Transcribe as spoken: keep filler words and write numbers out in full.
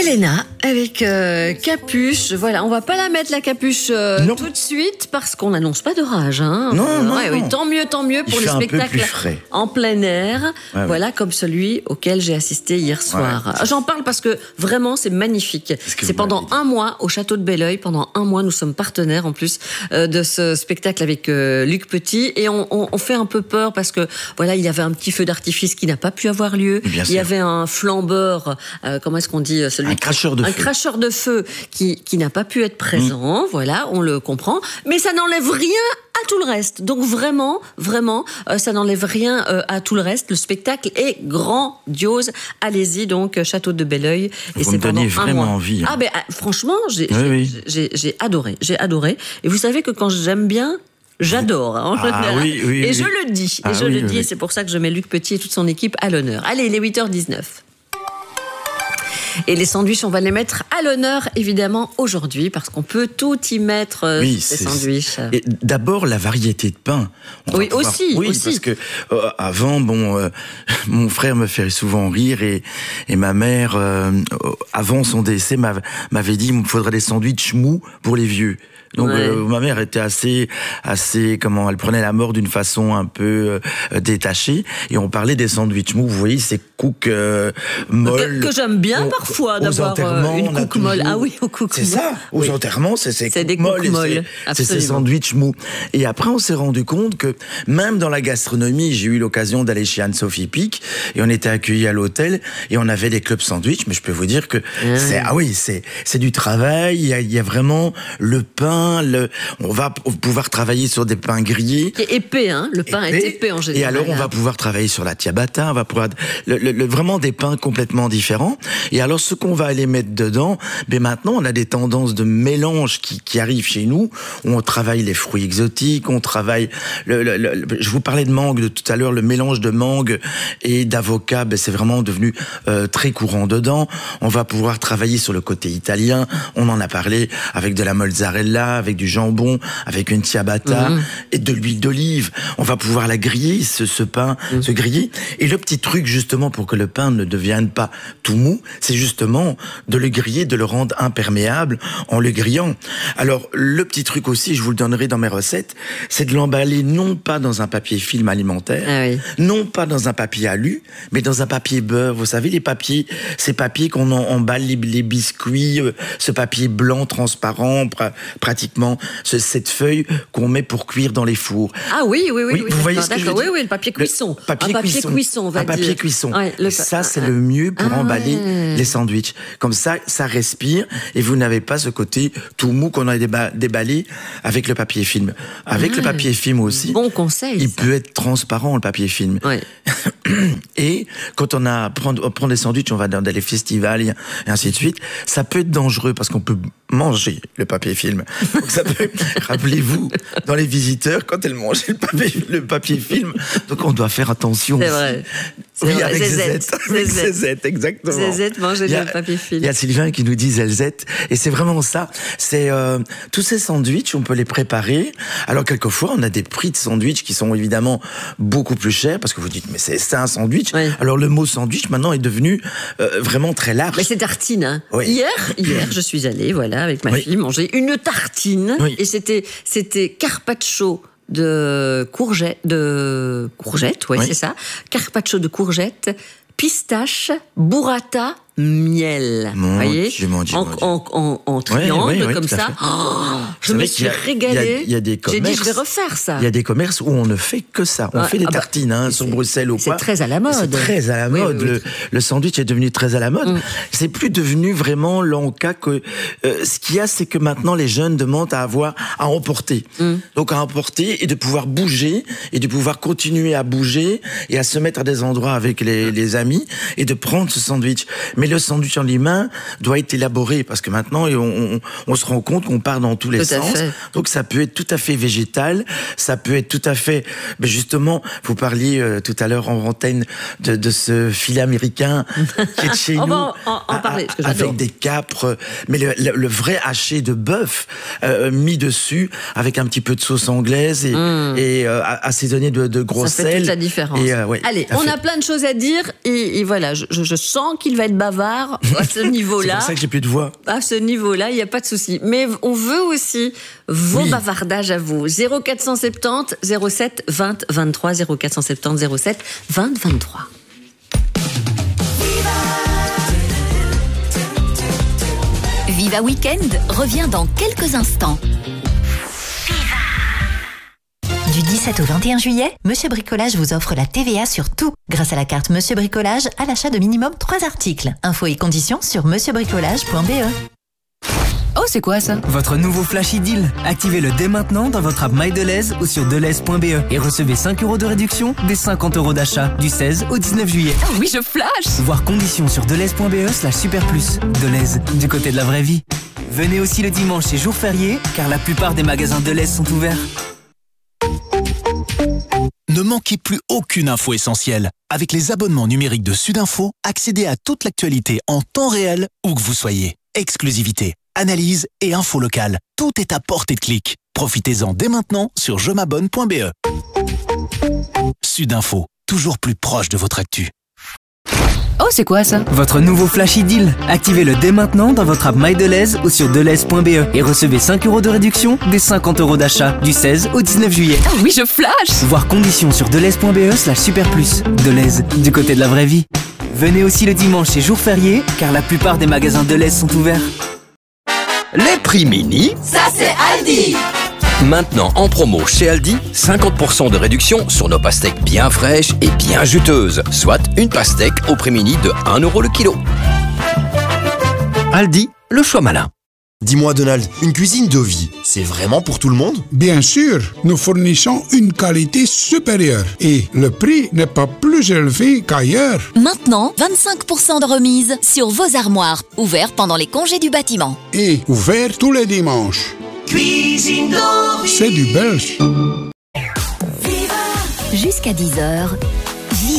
Elena avec euh, capuche. Voilà, on va pas la mettre la capuche euh, tout de suite parce qu'on n'annonce pas d'orage. Hein. Non, euh, non, ouais, non. Oui, tant mieux, tant mieux pour Il les fait spectacles en plein air. Ouais, voilà, ouais. Comme celui auquel j'ai assisté hier soir. Ouais. J'en parle parce que vraiment c'est magnifique. C'est pendant un mois au château de Belleuil. Pendant un mois, nous sommes partenaires en plus euh, de ce spectacle avec euh, Luc Petit et on, on, on fait un peu peur parce que voilà, il y avait un petit feu d'artifice qui n'a pas pu avoir lieu. Bien il sûr. y avait un flambeur. Euh, comment est-ce qu'on dit celui Un cracheur de un feu. cracheur de feu qui, qui n'a pas pu être présent, mmh. Voilà, on le comprend, mais ça n'enlève rien à tout le reste. Donc vraiment, vraiment, euh, ça n'enlève rien euh, à tout le reste. Le spectacle est grandiose. Allez-y donc, Château de Belleuil. Et vous c'est me donnez vraiment mois. envie. Hein. Ah ben, franchement, j'ai, oui, j'ai, oui. j'ai, j'ai adoré, j'ai adoré. Et vous savez que quand j'aime bien, j'adore. Hein, ah, oui, oui, et oui. je le dis, ah, et je oui, le dis, oui. et c'est pour ça que je mets Luc Petit et toute son équipe à l'honneur. Allez, il est huit heures dix-neuf. Et les sandwichs, on va les mettre à l'honneur, évidemment, aujourd'hui, parce qu'on peut tout y mettre, euh, oui, ces sandwichs. Et d'abord, la variété de pain. On oui, pouvoir... aussi, oui, aussi. parce que euh, avant, bon, euh, mon frère me fait souvent rire et, et ma mère, euh, avant son décès, m'avait dit, il me faudrait des sandwichs mous pour les vieux. Donc ouais. euh, ma mère était assez, assez, comment, elle prenait la mort d'une façon un peu euh, détachée. Et on parlait des sandwichs mous. Vous voyez, ces cooks euh, molles. Que, que j'aime bien on, parfois d'avoir euh, une cook molle. Ah oui, au cook molle. C'est ça. Aux oui. enterrements, c'est ces cooks molles. molles. C'est ces sandwichs mous. Et après, on s'est rendu compte que même dans la gastronomie, j'ai eu l'occasion d'aller chez Anne-Sophie Pic et on était accueillis à l'hôtel et on avait des clubs sandwich. Mais je peux vous dire que mmh. c'est, ah oui, c'est, c'est du travail. Il y a, il y a vraiment le pain. Le, on va pouvoir travailler sur des pains grillés. Qui est épais, hein. Le pain épais. est épais en général. Et alors, on va pouvoir travailler sur la ciabatta, on va pouvoir le, le, le, vraiment des pains complètement différents. Et alors, ce qu'on va aller mettre dedans, ben maintenant, on a des tendances de mélange qui, qui arrivent chez nous. On travaille les fruits exotiques, on travaille. Le, le, le, je vous parlais de mangue de tout à l'heure, le mélange de mangue et d'avocat, ben c'est vraiment devenu euh, très courant dedans. On va pouvoir travailler sur le côté italien. On en a parlé avec de la mozzarella, avec du jambon, avec une ciabatta mmh. et de l'huile d'olive. On va pouvoir la griller, ce, ce pain, mmh. se griller. Et le petit truc, justement, pour que le pain ne devienne pas tout mou, c'est justement de le griller, de le rendre imperméable en le grillant. Alors, le petit truc aussi, je vous le donnerai dans mes recettes, c'est de l'emballer non pas dans un papier film alimentaire, ah oui. non pas dans un papier alu, mais dans un papier beurre. Vous savez, les papiers, ces papiers qu'on emballe les, les biscuits, ce papier blanc transparent, pr- pratiquement ce, cette feuille qu'on met pour cuire dans les fours. Ah oui, oui, oui. oui oui vous voyez ce que je veux dire ? Oui, oui, le papier cuisson. Le papier un papier cuisson, cuisson, on va un dire. papier cuisson. Ouais, le... Ça, c'est ah, le mieux pour ah, emballer ouais. les sandwichs. Comme ça, ça respire et vous n'avez pas ce côté tout mou qu'on a déba- déballé avec le papier film. Avec ouais. le papier film aussi. Bon conseil. Il ça. peut être transparent, le papier film. Ouais. Et quand on a prendre, on prend des sandwichs, on va dans des festivals et ainsi de suite, ça peut être dangereux parce qu'on peut manger le papier film. Donc ça peut, rappelez-vous, dans les visiteurs, quand elles mangeaient le papier, le papier film, donc on doit faire attention. C'est vrai. C'est oui, vrai. avec Zézette. Avec Zézette, exactement. Zézette mangeait le papier film. Il y a Sylvain qui nous dit Zézette, et c'est vraiment ça. C'est euh, tous ces sandwichs, on peut les préparer. Alors quelquefois, on a des prix de sandwich qui sont évidemment beaucoup plus chers parce que vous dites mais c'est ça un sandwich. Oui. Alors le mot sandwich maintenant est devenu euh, vraiment très large. Mais c'est tartine. Hein. Oui. Hier, hier, je suis allée, voilà, avec ma oui. fille manger une tartine oui. et c'était c'était carpaccio de courgettes, de courgettes, ouais, oui. c'est ça. Carpaccio de courgettes, pistache, burrata, miel. Mon vous voyez Dieu, mon Dieu, en, mon Dieu. En, en, en triangle, oui, oui, oui, comme ça. Oh, je me suis régalée. Il y a des commerces. J'ai dit, je vais refaire ça. Il y a des commerces où on ne fait que ça. On ah, fait des ah bah, tartines hein, sur Bruxelles ou quoi. C'est très à la mode. C'est très à la mode. Oui, oui, oui. Le, le sandwich est devenu très à la mode. Mm. C'est plus devenu vraiment l'enca que. Euh, ce qu'il y a, c'est que maintenant les jeunes demandent à avoir à emporter. Mm. Donc à emporter et de pouvoir bouger et de pouvoir continuer à bouger et à se mettre à des endroits avec les, les amis et de prendre ce sandwich. Mais le sandwich en lui-même doit être élaboré parce que maintenant on, on, on se rend compte qu'on part dans tous les tout sens. Donc ça peut être tout à fait végétal, ça peut être tout à fait. Mais justement, vous parliez euh, tout à l'heure en antenne de, de ce filet américain qui est de chez on nous. va en, en à, parler, parce que j'adore. Avec des capres, mais le, le, le vrai haché de bœuf euh, mis dessus avec un petit peu de sauce anglaise et, mmh. et euh, assaisonné de, de gros sel. Ça fait toute la différence. Et, euh, ouais, Allez, on fait... a plein de choses à dire et, et voilà, je, je sens qu'il va être bavard à ce niveau-là. C'est pour ça que j'ai plus de voix. À ce niveau-là, il n'y a pas de souci. Mais on veut aussi vos oui. bavardages à vous. zéro quatre cent soixante-dix zéro sept vingt vingt-trois zéro quatre cent soixante-dix zéro sept vingt vingt-trois. Viva Weekend revient dans quelques instants. Du dix-sept au vingt et un juillet, Monsieur Bricolage vous offre la T V A sur tout grâce à la carte Monsieur Bricolage à l'achat de minimum trois articles. Infos et conditions sur monsieur bricolage point b e. Oh, c'est quoi ça? Votre nouveau Flash Deal. Activez-le dès maintenant dans votre app MyDeleuze ou sur deleuze point b e et recevez cinq euros de réduction des cinquante euros d'achat du seize au dix-neuf juillet. Oh oui, je flash! Voir conditions sur deleuze point b e slash super plus. Deleuze, du côté de la vraie vie. Venez aussi le dimanche et jour férié, car la plupart des magasins Deleuze sont ouverts. Ne manquez plus aucune info essentielle. Avec les abonnements numériques de Sudinfo, accédez à toute l'actualité en temps réel, où que vous soyez. Exclusivité, analyse et info locale. Tout est à portée de clic. Profitez-en dès maintenant sur je m'abonne point b e. Sudinfo, toujours plus proche de votre actu. Oh, c'est quoi ça? Votre nouveau Flash Deal. Activez-le dès maintenant dans votre app MyDeleuze ou sur deleuze point b e et recevez cinq euros de réduction des cinquante euros d'achat du seize au dix-neuf juillet. Oh oui, je flash! Voir conditions sur deleuze point b e slash super plus. Deleuze, du côté de la vraie vie. Venez aussi le dimanche et jour férié, car la plupart des magasins Deleuze sont ouverts. Les prix mini, ça c'est Aldi. Maintenant en promo chez Aldi, cinquante pour cent de réduction sur nos pastèques bien fraîches et bien juteuses, soit une pastèque au prix mini de un euro le kilo. Aldi, le choix malin. Dis-moi Donald, une cuisine de vie, c'est vraiment pour tout le monde? Bien sûr, nous fournissons une qualité supérieure et le prix n'est pas plus élevé qu'ailleurs. Maintenant, vingt-cinq pour cent de remise sur vos armoires, ouverts pendant les congés du bâtiment. Et ouvert tous les dimanches. Cuisine de vie. C'est du belge. Jusqu'à dix heures,